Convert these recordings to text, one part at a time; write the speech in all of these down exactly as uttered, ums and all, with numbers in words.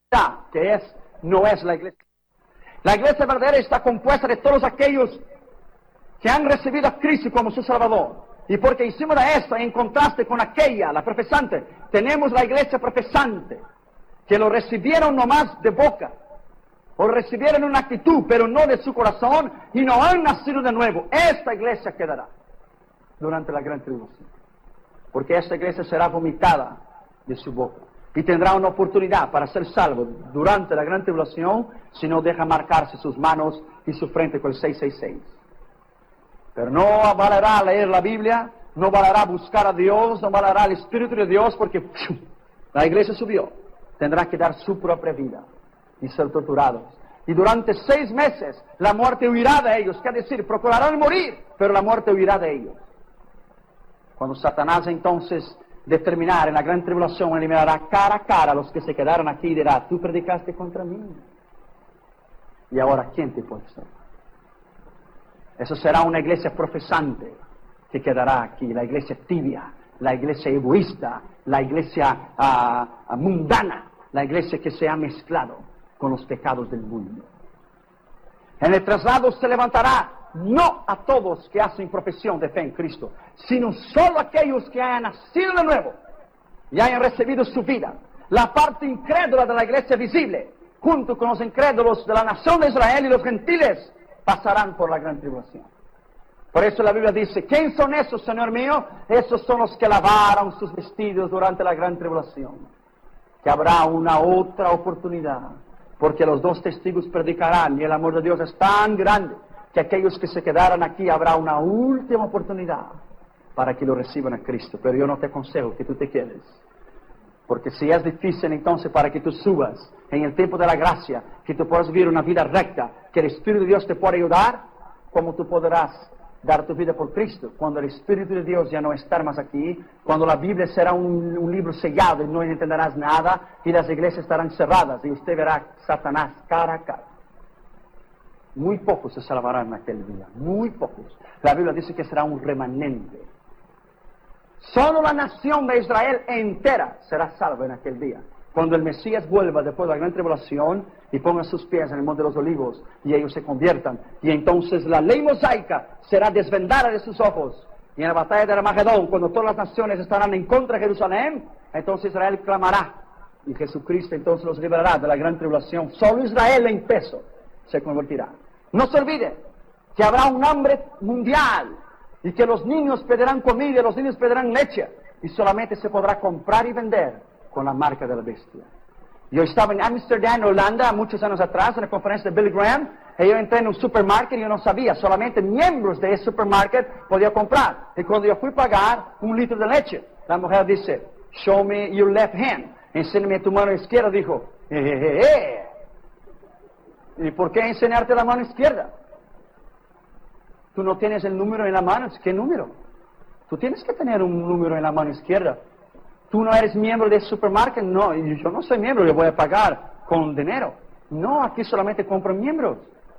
que es, no es la iglesia. La iglesia verdadera está compuesta de todos aquellos que han recibido a Cristo como su Salvador. Y porque encima de esta, en contraste con aquella, la profesante, tenemos la iglesia profesante, que lo recibieron nomás de boca, o recibieron una actitud, pero no de su corazón, y no han nacido de nuevo. Esta iglesia quedará durante la gran tribulación, porque esta iglesia será vomitada de su boca, y tendrá una oportunidad para ser salvo durante la gran tribulación, si no deja marcarse sus manos y su frente con el seiscientos sesenta y seis. Pero no valerá leer la Biblia, no valerá buscar a Dios, no valerá el Espíritu de Dios, porque ¡pum!, la iglesia subió. Tendrá que dar su propia vida y ser torturados. Y durante seis meses la muerte huirá de ellos, es decir, procurarán morir, pero la muerte huirá de ellos. Cuando Satanás entonces determinar en la gran tribulación, eliminará cara a cara a los que se quedaron aquí y dirá: tú predicaste contra mí, y ahora ¿quién te puede salvar? Eso será una iglesia profesante que quedará aquí, la iglesia tibia, la iglesia egoísta, la iglesia uh, mundana, la iglesia que se ha mezclado con los pecados del mundo. En el traslado se levantará no a todos que hacen profesión de fe en Cristo, sino solo a aquellos que hayan nacido de nuevo y hayan recibido su vida. La parte incrédula de la iglesia visible, junto con los incrédulos de la nación de Israel y los gentiles, pasarán por la gran tribulación. Por eso la Biblia dice: ¿quién son esos, Señor mío? Esos son los que lavaron sus vestidos durante la gran tribulación. Que habrá una otra oportunidad, porque los dos testigos predicarán, y el amor de Dios es tan grande que aquellos que se quedaran aquí habrá una última oportunidad para que lo reciban a Cristo. Pero yo no te aconsejo que tú te quedes, porque si es difícil entonces para que tú subas en el tiempo de la gracia, que tú puedas vivir una vida recta, que el Espíritu de Dios te pueda ayudar, ¿cómo tú podrás dar tu vida por Cristo? Cuando el Espíritu de Dios ya no estará más aquí, cuando la Biblia será un, un libro sellado y no entenderás nada, y las iglesias estarán cerradas, y usted verá a Satanás cara a cara. Muy pocos se salvarán en aquel día, muy pocos. La Biblia dice que será un remanente. Solo la nación de Israel entera será salva en aquel día, cuando el Mesías vuelva después de la gran tribulación y ponga sus pies en el monte de los olivos y ellos se conviertan, y entonces la ley mosaica será desvendada de sus ojos, y en la batalla de Armagedón, cuando todas las naciones estarán en contra de Jerusalén, entonces Israel clamará y Jesucristo entonces los liberará de la gran tribulación. Solo Israel en peso se convertirá. No se olvide que habrá un hambre mundial, y que los niños pedirán comida, los niños pedirán leche, y solamente se podrá comprar y vender con la marca de la bestia. Yo estaba en Ámsterdam, Holanda, muchos años atrás, en la conferencia de Billy Graham, y yo entré en un supermarket y yo no sabía, solamente miembros de ese supermarket podían comprar. Y cuando yo fui a pagar un litro de leche, la mujer dice: show me your left hand, enséñame tu mano izquierda. Dijo: eh, eh, eh. ¿Y por qué enseñarte la mano izquierda? Tú no tienes el número en la mano. ¿Qué número? Tú tienes que tener un número en la mano izquierda. Tú no eres miembro del supermercado. No, yo no soy miembro, yo voy a pagar con dinero. No, aquí solamente compran miembros.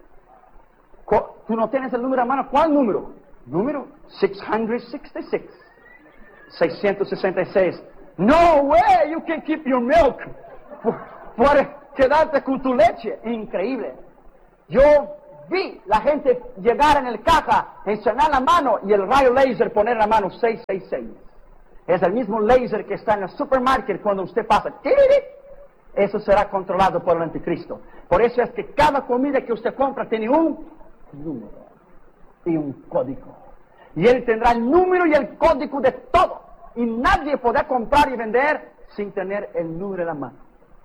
Tú no tienes el número en la mano. ¿Cuál número? Número seiscientos sesenta y seis. seiscientos sesenta y seis. No way, you can keep your milk. Puedes quedarte con tu leche. Increíble. Yo vi la gente llegar en el caja, enseñar la mano y el rayo láser poner en la mano seiscientos sesenta y seis. Es el mismo láser que está en el supermercado cuando usted pasa. Eso será controlado por el anticristo. Por eso es que cada comida que usted compra tiene un número y un código. Y él tendrá el número y el código de todo. Y nadie podrá comprar y vender sin tener el número en la mano.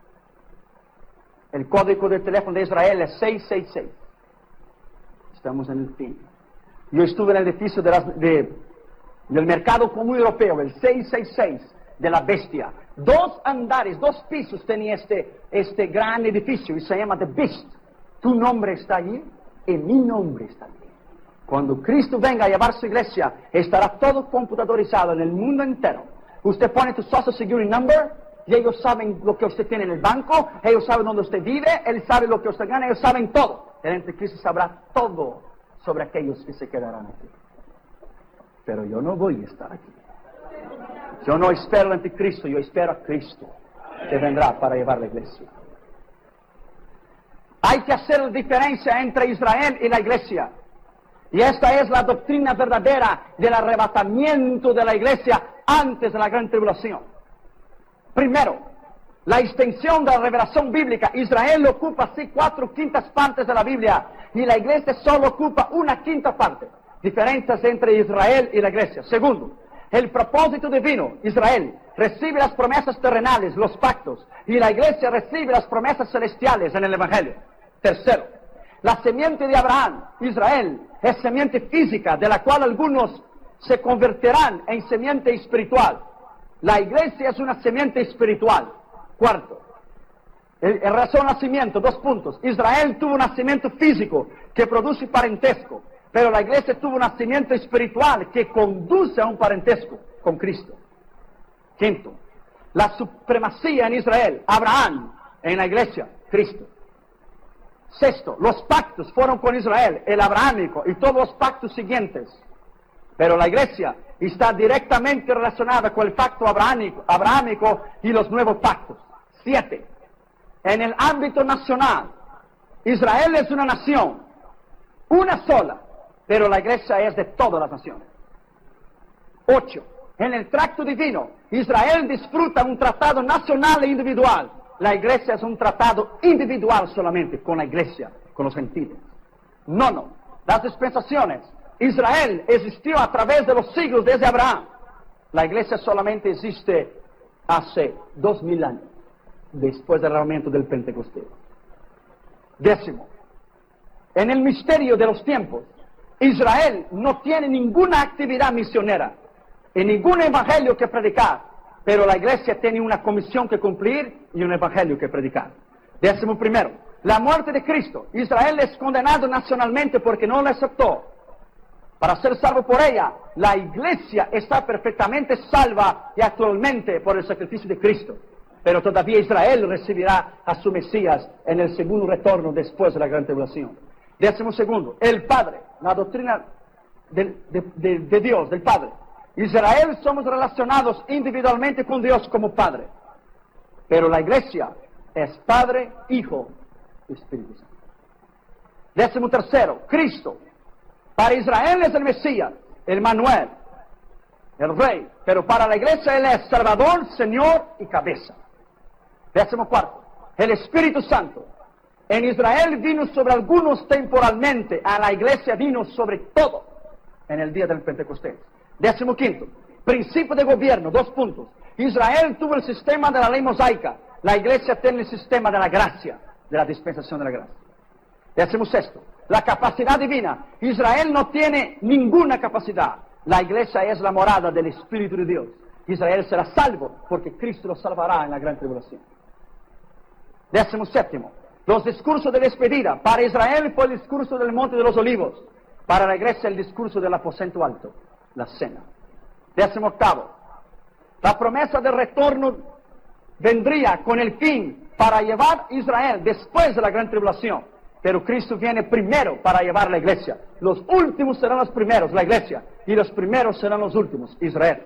El código del teléfono de Israel es seiscientos sesenta y seis. Estamos en el fin. Yo estuve en el edificio de las, de, del Mercado Común Europeo, el seiscientos sesenta y seis de la bestia. Dos andares, dos pisos tenía este, este gran edificio y se llama The Beast. Tu nombre está allí y mi nombre está allí. Cuando Cristo venga a llevar su iglesia, estará todo computadorizado en el mundo entero. Usted pone tu Social Security Number y ellos saben lo que usted tiene en el banco, ellos saben dónde usted vive, él sabe lo que usted gana, ellos saben todo. El anticristo sabrá todo sobre aquellos que se quedarán aquí. Pero yo no voy a estar aquí. Yo no espero al anticristo, yo espero a Cristo, que vendrá para llevar la iglesia. Hay que hacer diferencia entre Israel y la iglesia. Y esta es la doctrina verdadera del arrebatamiento de la iglesia antes de la gran tribulación. Primero, la extensión de la revelación bíblica. Israel ocupa así cuatro quintas partes de la Biblia y la iglesia solo ocupa una quinta parte. Diferencias entre Israel y la iglesia. Segundo, el propósito divino. Israel recibe las promesas terrenales, los pactos, y la iglesia recibe las promesas celestiales en el Evangelio. Tercero, la semiente de Abraham, Israel, es semiente física, de la cual algunos se convertirán en semiente espiritual. La iglesia es una semiente espiritual. Cuarto, el, el razón nacimiento, dos puntos. Israel tuvo un nacimiento físico que produce parentesco, pero la iglesia tuvo un nacimiento espiritual que conduce a un parentesco con Cristo. Quinto, la supremacía en Israel, Abraham, en la iglesia, Cristo. Sexto, los pactos fueron con Israel, el abrahámico y todos los pactos siguientes. Pero la iglesia está directamente relacionada con el pacto abrahámico, abrahámico y los nuevos pactos. Siete, en el ámbito nacional, Israel es una nación, una sola, pero la iglesia es de todas las naciones. Ocho, en el tracto divino, Israel disfruta un tratado nacional e individual. La iglesia es un tratado individual solamente con la iglesia, con los gentiles. Nono, las dispensaciones. Israel existió a través de los siglos desde Abraham. La iglesia solamente existe hace dos mil años, después del derramamiento del Pentecostés. Décimo, en el misterio de los tiempos, Israel no tiene ninguna actividad misionera y ningún evangelio que predicar. Pero la iglesia tiene una comisión que cumplir y un evangelio que predicar. Décimo primero, la muerte de Cristo. Israel es condenado nacionalmente porque no la aceptó. Para ser salvo por ella, la iglesia está perfectamente salva y actualmente por el sacrificio de Cristo. Pero todavía Israel recibirá a su Mesías en el segundo retorno después de la gran tribulación. Décimo segundo, el Padre, la doctrina de, de, de, de Dios, del Padre. Israel somos relacionados individualmente con Dios como Padre. Pero la iglesia es Padre, Hijo y Espíritu Santo. Décimo tercero, Cristo. Para Israel es el Mesías, el Manuel, el Rey. Pero para la iglesia Él es Salvador, Señor y cabeza. Décimo cuarto, el Espíritu Santo. En Israel vino sobre algunos temporalmente, a la iglesia vino sobre todo en el día del Pentecostés. Décimo quinto, principio de gobierno, dos puntos. Israel tuvo el sistema de la ley mosaica, la iglesia tiene el sistema de la gracia, de la dispensación de la gracia. Décimo sexto, la capacidad divina. Israel no tiene ninguna capacidad, la iglesia es la morada del Espíritu de Dios. Israel será salvo porque Cristo lo salvará en la gran tribulación. Décimo séptimo, los discursos de despedida. Para Israel fue el discurso del Monte de los Olivos, para la iglesia el discurso del aposento alto, la cena. Décimo octavo, la promesa de retorno vendría con el fin para llevar a Israel después de la gran tribulación. Pero Cristo viene primero para llevar a la iglesia. Los últimos serán los primeros, la iglesia, y los primeros serán los últimos, Israel.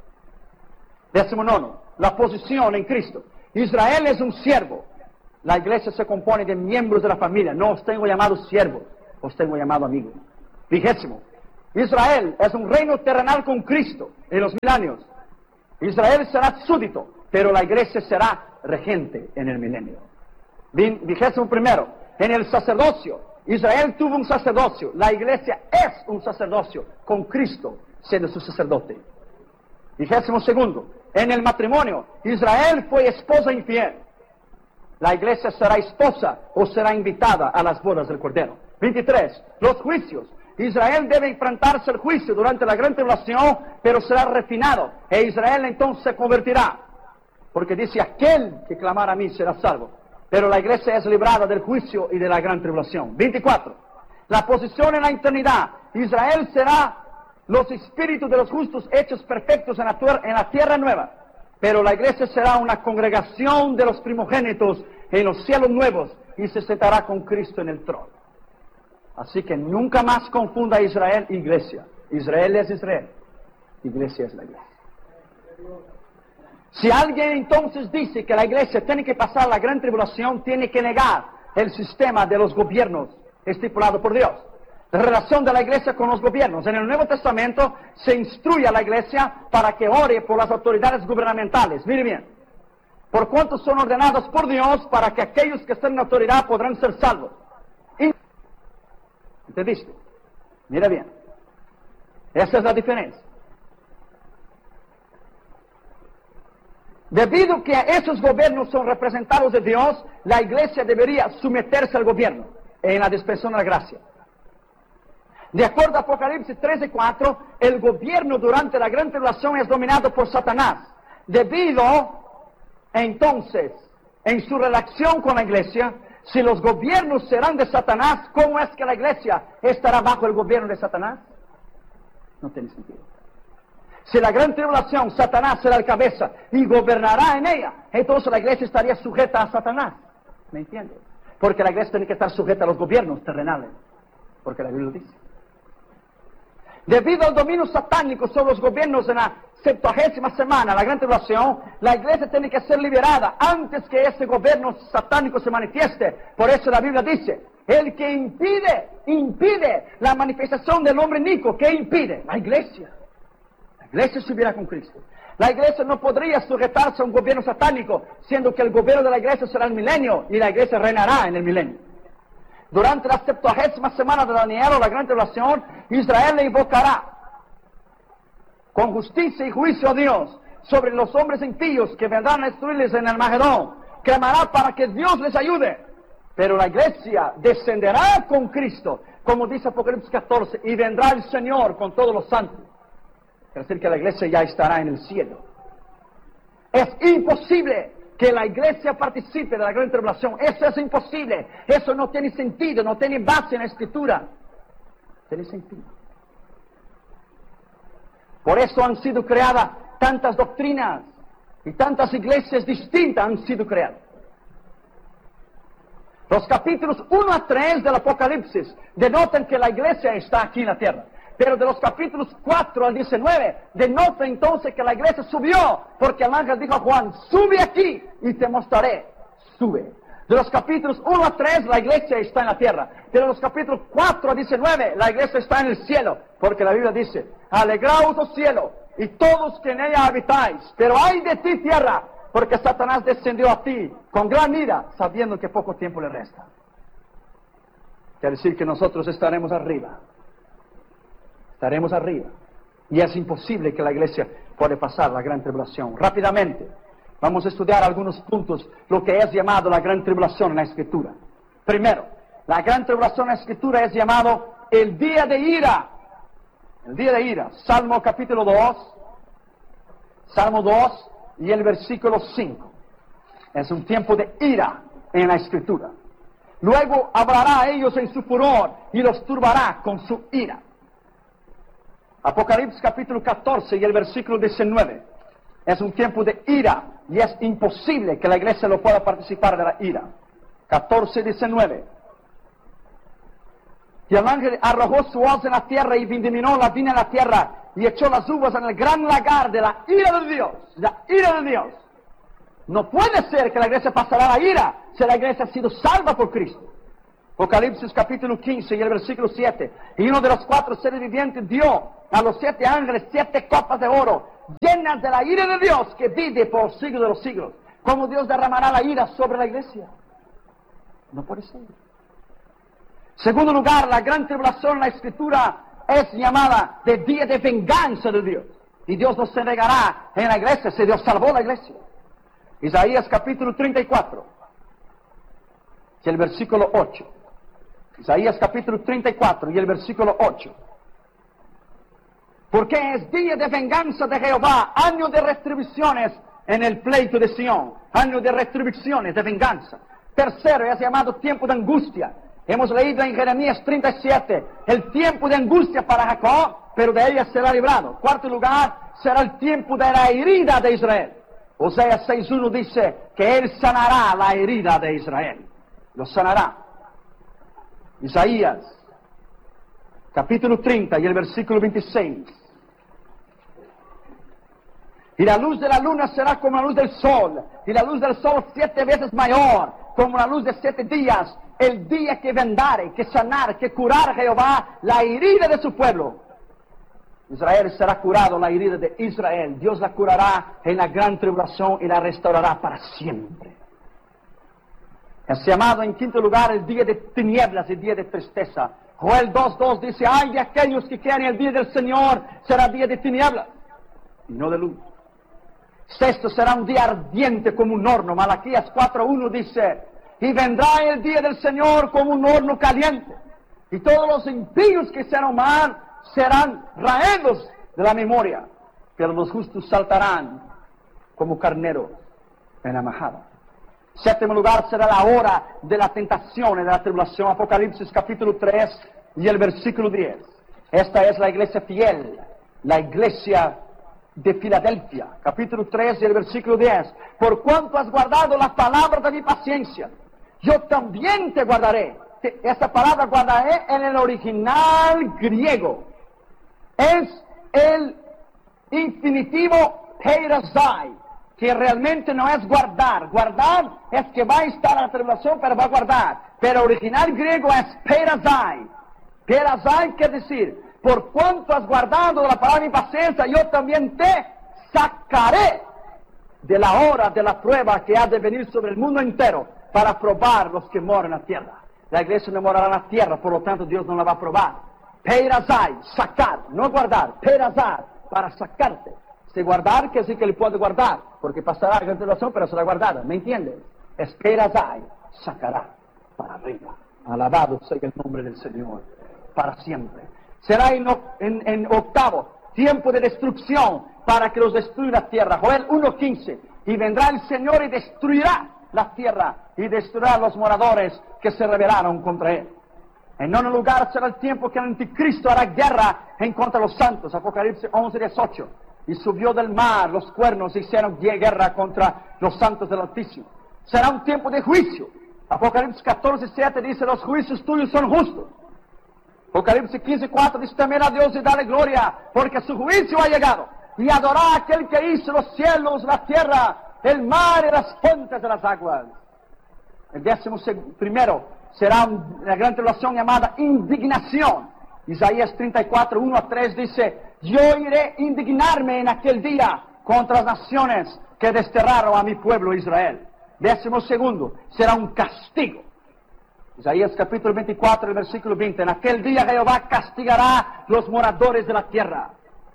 Décimo nono, la posición en Cristo. Israel es un siervo. La iglesia se compone de miembros de la familia. No os tengo llamado siervos, os tengo llamado amigos. Vigésimo, Israel es un reino terrenal con Cristo en los mil años. Israel será súbdito, pero la iglesia será regente en el milenio. Vigésimo primero, en el sacerdocio. Israel tuvo un sacerdocio, la iglesia es un sacerdocio, con Cristo siendo su sacerdote. Vigésimo segundo, en el matrimonio, Israel fue esposa infiel. La iglesia será esposa o será invitada a las bodas del Cordero. veintitrés, los juicios. Israel debe enfrentarse al juicio durante la gran tribulación, pero será refinado, e Israel entonces se convertirá. Porque dice, aquel que clamara a mí será salvo. Pero la iglesia es librada del juicio y de la gran tribulación. veinticuatro. La posición en la eternidad. Israel será los espíritus de los justos hechos perfectos en la, en la tierra nueva. Pero la iglesia será una congregación de los primogénitos en los cielos nuevos y se sentará con Cristo en el trono. Así que nunca más confunda Israel e iglesia. Israel es Israel, iglesia es la iglesia. Si alguien entonces dice que la iglesia tiene que pasar la gran tribulación, tiene que negar el sistema de los gobiernos estipulado por Dios. La relación de la iglesia con los gobiernos. En el Nuevo Testamento se instruye a la iglesia para que ore por las autoridades gubernamentales. Mire bien. Por cuanto son ordenados por Dios para que aquellos que estén en autoridad podrán ser salvos. ¿Entendiste? Mira bien. Esa es la diferencia. Debido a que esos gobiernos son representados de Dios, la iglesia debería someterse al gobierno en la dispensación de la gracia. De acuerdo a Apocalipsis trece cuatro, el gobierno durante la gran tribulación es dominado por Satanás. Debido, entonces, en su relación con la iglesia, si los gobiernos serán de Satanás, ¿cómo es que la iglesia estará bajo el gobierno de Satanás? No tiene sentido. Si la gran tribulación, Satanás será el cabeza y gobernará en ella, entonces la iglesia estaría sujeta a Satanás. ¿Me entiendes? Porque la iglesia tiene que estar sujeta a los gobiernos terrenales. Porque la Biblia lo dice. Debido al dominio satánico sobre los gobiernos en la septuagésima semana, la gran tribulación, la iglesia tiene que ser liberada antes que ese gobierno satánico se manifieste. Por eso la Biblia dice, el que impide, impide la manifestación del hombre inicuo. ¿Qué impide? La iglesia. La iglesia estuviera con Cristo. La iglesia no podría sujetarse a un gobierno satánico, siendo que el gobierno de la iglesia será el milenio y la iglesia reinará en el milenio. Durante la septuagésima semana de Daniel o la gran tribulación, Israel le invocará con justicia y juicio a Dios sobre los hombres impíos que vendrán a destruirles en el Magedón. Clamará para que Dios les ayude. Pero la iglesia descenderá con Cristo, como dice Apocalipsis catorce, y vendrá el Señor con todos los santos. Es decir, que la iglesia ya estará en el cielo. Es imposible que la iglesia participe de la gran tribulación. Eso es imposible. Eso no tiene sentido, no tiene base en la Escritura. Tiene sentido. Por eso han sido creadas tantas doctrinas y tantas iglesias distintas han sido creadas. Los capítulos uno a tres del Apocalipsis denotan que la iglesia está aquí en la tierra. Pero de los capítulos cuatro al diecinueve, denota entonces que la iglesia subió, porque el ángel dijo a Juan, sube aquí y te mostraré. Sube. De los capítulos uno a tres, la iglesia está en la tierra. Pero de los capítulos cuatro a diecinueve, la iglesia está en el cielo. Porque la Biblia dice, alegraos, oh cielo, y todos que en ella habitáis. Pero ay de ti, tierra, porque Satanás descendió a ti con gran ira, sabiendo que poco tiempo le resta. Quiere decir que nosotros estaremos arriba. Estaremos arriba. Y es imposible que la iglesia pueda pasar la gran tribulación. Rápidamente, vamos a estudiar algunos puntos, lo que es llamado la gran tribulación en la Escritura. Primero, la gran tribulación en la Escritura es llamado el día de ira. El día de ira. Salmo capítulo dos. Salmo dos y el versículo cinco. Es un tiempo de ira en la Escritura. Luego hablará a ellos en su furor y los turbará con su ira. Apocalipsis capítulo catorce y el versículo diecinueve. Es un tiempo de ira y es imposible que la iglesia no pueda participar de la ira. catorce y diecinueve. Y el ángel arrojó su hoz en la tierra y vindiminó la viña en la tierra y echó las uvas en el gran lagar de la ira de Dios. La ira de Dios. No puede ser que la iglesia pasará la ira si la iglesia ha sido salva por Cristo. Apocalipsis capítulo quince y el versículo siete. Y uno de los cuatro seres vivientes dio a los siete ángeles siete copas de oro, llenas de la ira de Dios que vive por los siglos de los siglos. ¿Cómo Dios derramará la ira sobre la iglesia? No puede ser. Segundo lugar, la gran tribulación en la Escritura es llamada de día de venganza de Dios. Y Dios no se negará en la iglesia si Dios salvó la iglesia. Isaías capítulo treinta y cuatro. Y el versículo ocho. Isaías capítulo treinta y cuatro y el versículo ocho. Porque es día de venganza de Jehová, año de retribuciones en el pleito de Sión, año de retribuciones, de venganza. Tercero, es llamado tiempo de angustia. Hemos leído en Jeremías treinta y siete, el tiempo de angustia para Jacob, pero de ella será librado. Cuarto lugar, será el tiempo de la herida de Israel. Oseas seis uno dice que Él sanará la herida de Israel. Lo sanará. Isaías, capítulo treinta y el versículo veintiséis. Y la luz de la luna será como la luz del sol, y la luz del sol siete veces mayor, como la luz de siete días, el día que vendare, que sanar, que curar Jehová la herida de su pueblo. Israel será curado, la herida de Israel. Dios la curará en la gran tribulación y la restaurará para siempre. Es llamado en quinto lugar el día de tinieblas, el día de tristeza. Joel dos dos dice, ay de aquellos que quieren el día del Señor, será día de tinieblas y no de luz. Sexto, será un día ardiente como un horno. Malaquías cuatro uno dice, y vendrá el día del Señor como un horno caliente, y todos los impíos que hicieron mal serán raídos de la memoria, pero los justos saltarán como carneros en la majada. Séptimo lugar, será la hora de la tentación y de la tribulación. Apocalipsis capítulo tres y el versículo diez. Esta es la iglesia fiel, la iglesia de Filadelfia. Capítulo tres y el versículo diez. Por cuanto has guardado la palabra de mi paciencia, yo también te guardaré. Esta palabra guardaré en el original griego es el infinitivo peirasai, que realmente no es guardar. Guardar es que va a estar en la tribulación, pero va a guardar. Pero original griego es peirasai. Peirasai quiere decir, por cuanto has guardado la palabra de mi paciencia, yo también te sacaré de la hora de la prueba que ha de venir sobre el mundo entero para probar los que moran en la tierra. La iglesia no morará en la tierra, por lo tanto Dios no la va a probar. Peirasai, sacar, no guardar. Peirasai, para sacarte. Si guardar, que sí que le puede guardar, porque pasará la tribulación, pero será guardada. ¿Me entiendes? Es peirasai, sacará para arriba. Alabado sea el nombre del Señor, para siempre. Será en, en, en octavo, tiempo de destrucción, para que los destruya la tierra. Joel uno quince. Y vendrá el Señor y destruirá la tierra, y destruirá a los moradores que se rebelaron contra él. En nono lugar será el tiempo que el anticristo hará guerra en contra de los santos. Apocalipsis once dieciocho. Y subió del mar los cuernos y hicieron guerra contra los santos del Altísimo. Será un tiempo de juicio. Apocalipsis catorce siete dice, los juicios tuyos son justos. Apocalipsis quince cuatro dice, temer a Dios y dale gloria, porque su juicio ha llegado. Y adorar a aquel que hizo los cielos, la tierra, el mar y las fuentes de las aguas. El décimo primero será una gran tribulación llamada indignación. Isaías treinta y cuatro, uno a tres dice, yo iré indignarme en aquel día contra las naciones que desterraron a mi pueblo Israel. Décimo segundo, será un castigo. Isaías capítulo veinticuatro, el versículo veinte, en aquel día Jehová castigará los moradores de la tierra.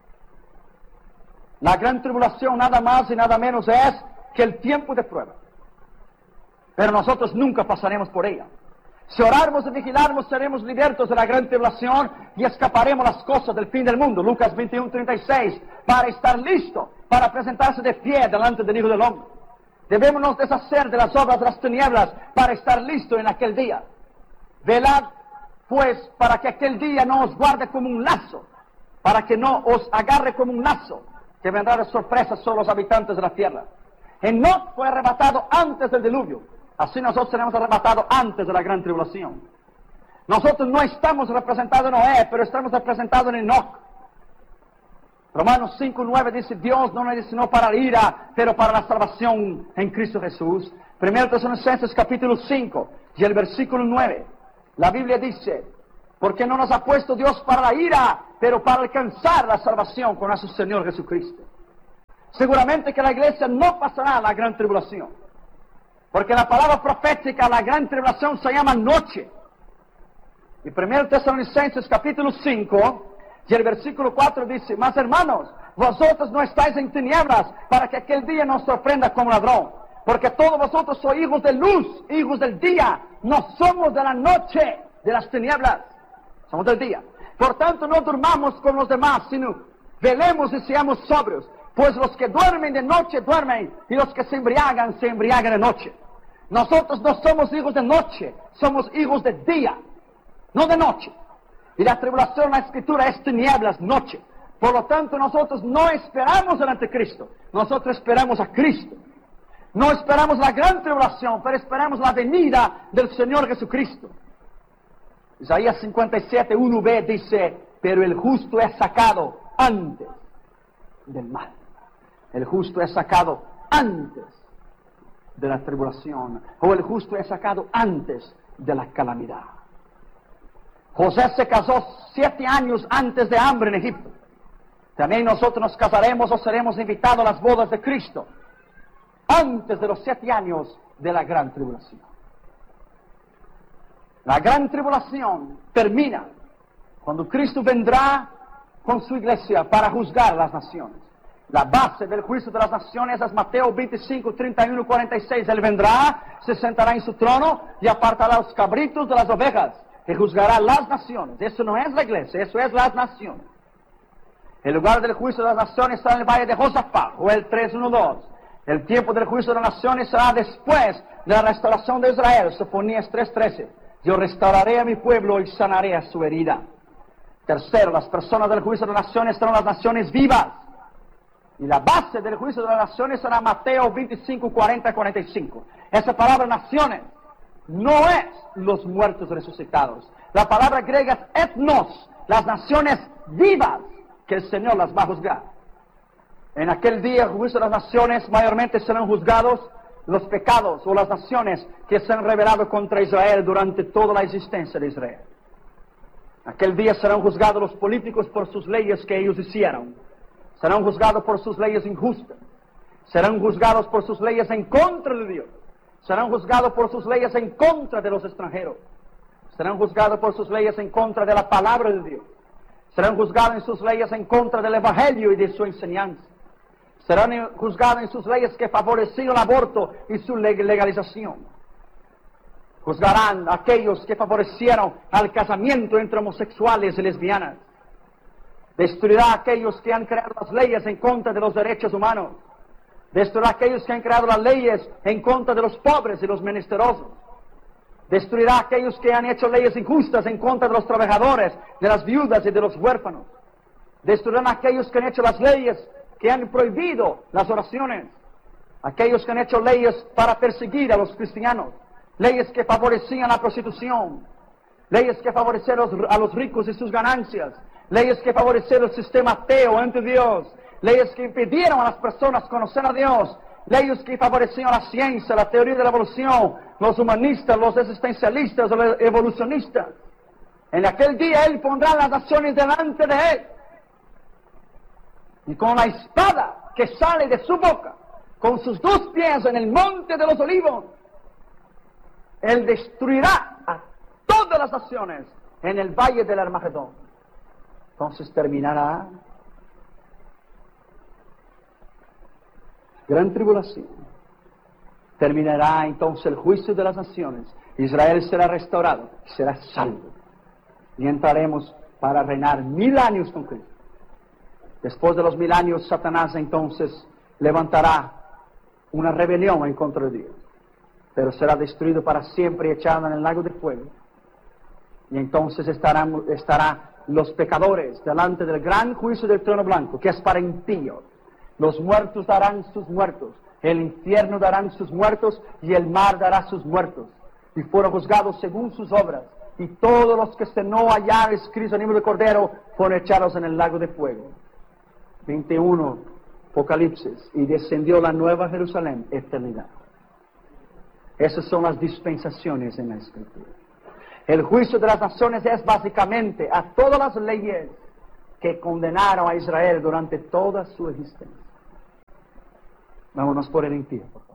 La gran tribulación nada más y nada menos es que el tiempo de prueba. Pero nosotros nunca pasaremos por ella. Si orarmos y vigiláramos, seremos libertos de la gran tribulación y escaparemos las cosas del fin del mundo. Lucas veintiuno, treinta y seis, para estar listo, para presentarse de pie delante del Hijo del Hombre. Debemos nos deshacer de las obras de las tinieblas para estar listos en aquel día. Velad, pues, para que aquel día no os guarde como un lazo, para que no os agarre como un lazo, que vendrá de sorpresa sobre los habitantes de la tierra. Enoc fue arrebatado antes del diluvio. Así nosotros seremos arrebatados antes de la gran tribulación. Nosotros no estamos representados en Noé, pero estamos representados en Enoc. Romanos cinco nueve dice, Dios no nos destinó para la ira, pero para la salvación en Cristo Jesús. Primero Tesalonicenses capítulo cinco y el versículo nueve. La Biblia dice, porque no nos ha puesto Dios para la ira, pero para alcanzar la salvación con nuestro Señor Jesucristo. Seguramente que la iglesia no pasará la gran tribulación. Porque la palabra profética, la gran tribulación, se llama noche. Y primero Tesalonicenses capítulo cinco, y el versículo cuatro dice, mas hermanos, vosotros no estáis en tinieblas, para que aquel día nos sorprenda como ladrón. Porque todos vosotros sois hijos de luz, hijos del día. No somos de la noche, de las tinieblas. Somos del día. Por tanto, no durmamos con los demás, sino velemos y seamos sobrios. Pues los que duermen de noche duermen, y los que se embriagan, se embriagan de noche. Nosotros no somos hijos de noche, somos hijos de día, no de noche. Y la tribulación en la Escritura es tinieblas, noche. Por lo tanto, nosotros no esperamos al anticristo, nosotros esperamos a Cristo. No esperamos la gran tribulación, pero esperamos la venida del Señor Jesucristo. Isaías cincuenta y siete, uno b dice, pero el justo es sacado antes del mal. El justo es sacado antes de la tribulación, o el justo es sacado antes de la calamidad. José se casó siete años antes de hambre en Egipto. También nosotros nos casaremos o seremos invitados a las bodas de Cristo antes de los siete años de la gran tribulación. La gran tribulación termina cuando Cristo vendrá con su iglesia para juzgar las naciones. La base del juicio de las naciones es Mateo veinticinco, treinta y uno, cuarenta y seis. Él vendrá, se sentará en su trono y apartará los cabritos de las ovejas y juzgará las naciones. Eso no es la iglesia, eso es las naciones. El lugar del juicio de las naciones está en el valle de Josafat, Joel tres, uno, dos. El tiempo del juicio de las naciones será después de la restauración de Israel, Sofonías tres, trece. Yo restauraré a mi pueblo y sanaré a su herida. Tercero, las personas del juicio de las naciones serán las naciones vivas. Y la base del juicio de las naciones será Mateo veinticinco, cuarenta, cuarenta y cinco. Esa palabra naciones no es los muertos resucitados. La palabra griega es etnos, las naciones vivas, que el Señor las va a juzgar. En aquel día, el juicio de las naciones, mayormente serán juzgados los pecados o las naciones que se han rebelado contra Israel durante toda la existencia de Israel. Aquel día serán juzgados los políticos por sus leyes que ellos hicieron. Serán juzgados por sus leyes injustas. Serán juzgados por sus leyes en contra de Dios. Serán juzgados por sus leyes en contra de los extranjeros. Serán juzgados por sus leyes en contra de la palabra de Dios. Serán juzgados en sus leyes en contra del Evangelio y de su enseñanza. Serán juzgados en sus leyes que favorecieron el aborto y su legalización. Juzgarán a aquellos que favorecieron al casamiento entre homosexuales y lesbianas. Destruirá a aquellos que han creado las leyes en contra de los derechos humanos. Destruirá a aquellos que han creado las leyes en contra de los pobres y los menesterosos. Destruirá a aquellos que han hecho leyes injustas en contra de los trabajadores, de las viudas y de los huérfanos. Destruirán a aquellos que han hecho las leyes que han prohibido las oraciones. Aquellos que han hecho leyes para perseguir a los cristianos. Leyes que favorecían la prostitución. Leyes que favorecieron a los ricos y sus ganancias. Leyes que favorecieron el sistema ateo ante Dios. Leyes que impidieron a las personas conocer a Dios. Leyes que favorecían la ciencia, la teoría de la evolución, los humanistas, los existencialistas, los evolucionistas. En aquel día Él pondrá las naciones delante de Él. Y con la espada que sale de su boca, con sus dos pies en el monte de los olivos, Él destruirá a todas las naciones en el valle del Armagedón. Entonces terminará gran tribulación. Terminará entonces el juicio de las naciones. Israel será restaurado, será salvo. Y entraremos para reinar mil años con Cristo. Después de los mil años, Satanás entonces levantará una rebelión en contra de Dios. Pero será destruido para siempre y echado en el lago de fuego. Y entonces estarán, estará los pecadores delante del gran juicio del trono blanco, que es para impíos. Los muertos darán sus muertos, el infierno darán sus muertos, y el mar dará sus muertos. Y fueron juzgados según sus obras. Y todos los que se no hallaron escritos en el libro del Cordero fueron echados en el lago de fuego. veintiuno, Apocalipsis. Y descendió la nueva Jerusalén, eternidad. Esas son las dispensaciones en la Escritura. El juicio de las naciones es básicamente a todas las leyes que condenaron a Israel durante toda su existencia. Vámonos por el en pie.